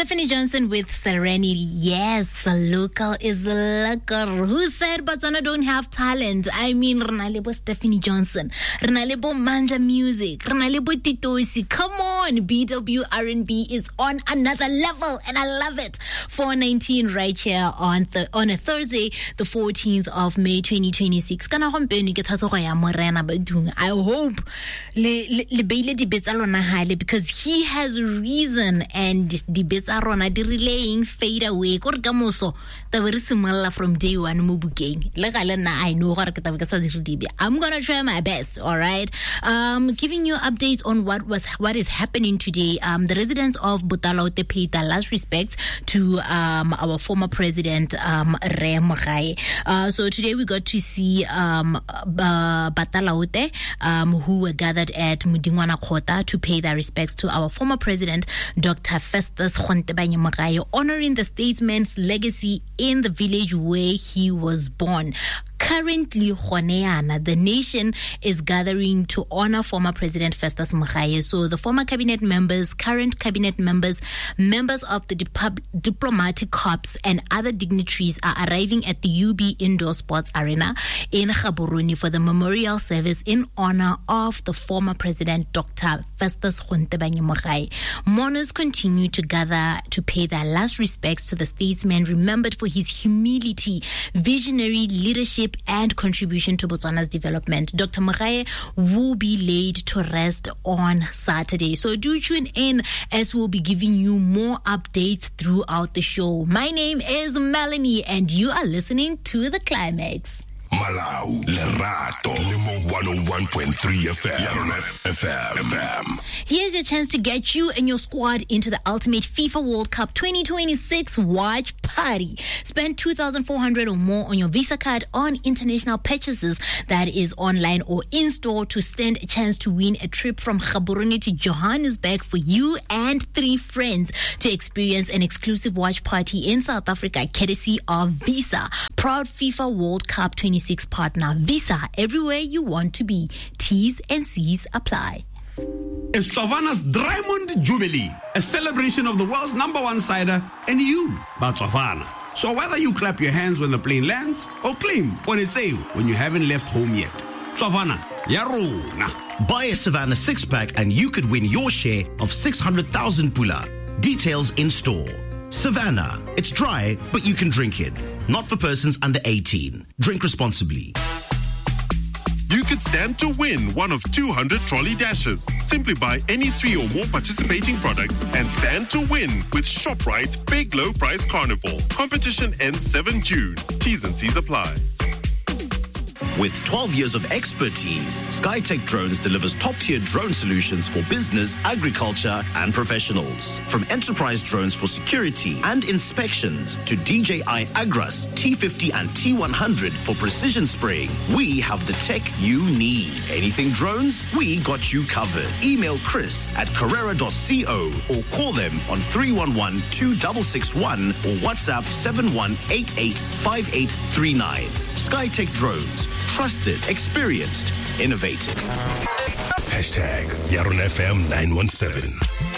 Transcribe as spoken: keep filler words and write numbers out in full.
Stephanie Johnson with Serenity. Yes, local is local. Who said Botswana don't have talent? I mean, Renalebo Stephanie Johnson, Renalebo Manja Music, Renalebo Titosi. Come on, B W R and B is on another level, and I love it. four nineteen right here on th- on a Thursday, the fourteenth of May, twenty twenty-six. Kana gompeni ke thatso go ya morena badung. I hope le le beile dibetsa lona hale because he has reason, and dibetsa rona di relaying fade away gore ka moso ta be re simolola from day one mo bukeng le ga le nna I know gore ke ta be ka sa di dibe. I'm going to try my best, all right? Um giving you updates on what was what is happening today. Um the residents of Botalaote paid their last respects to um our former president um Re Mogae. Uh so today we got to see um uh, Batalaote um who were gathered at Mudingwana Kota to pay their respects to our former president Doctor Festus Kgontebanye Mogae, honoring the statesman's legacy in the village where he was born. Currently, Honeana, the nation is gathering to honor former President Festus Mogae. So the former cabinet members, current cabinet members, members of the dip- diplomatic corps and other dignitaries are arriving at the U B Indoor Sports Arena in Gaborone for the memorial service in honor of the former President Doctor Festus Kgontebanye Mogae. Mourners continue to gather to pay their last respects to the statesman remembered for his humility, visionary leadership, and contribution to Botswana's development. Doctor Mogae will be laid to rest on Saturday. So do tune in as we'll be giving you more updates throughout the show. My name is Melanie and you are listening to The Climax. Malau, Lerato, Limo one oh one point three F M. F M. Here's your chance to get you and your squad into the ultimate FIFA World Cup twenty twenty-six watch party. Spend two thousand four hundred dollars or more on your Visa card on international purchases, that is online or in-store, to stand a chance to win a trip from Gaborone to Johannesburg for you and three friends to experience an exclusive watch party in South Africa, courtesy of Visa. Proud FIFA World Cup twenty-six partner. Visa, everywhere you want to be. T's and C's apply. It's Tsavana's Diamond Jubilee, a celebration of the world's number one cider and you, but Tsavana. So whether you clap your hands when the plane lands or claim when it's a when you haven't left home yet, Tsavana, yaruna. Buy a Savannah six-pack and you could win your share of six hundred thousand pula. Details in store. Savannah, it's dry, but you can drink it. Not for persons under eighteen. Drink responsibly. You could stand to win one of two hundred trolley dashes. Simply buy any three or more participating products and stand to win with ShopRite's Big Low Price Carnival. Competition ends seventh of June. T's and C's apply. With twelve years of expertise, Skytech Drones delivers top-tier drone solutions for business, agriculture, and professionals. From enterprise drones for security and inspections to D J I Agras, T fifty and T one hundred for precision spraying, we have the tech you need. Anything drones, we got you covered. Email Chris at carrera dot co or call them on three one one, two six six one or WhatsApp seven one eight eight five eight three nine. Skytech Drones. Trusted, experienced, innovative. Hashtag Yarun F M nine one seven.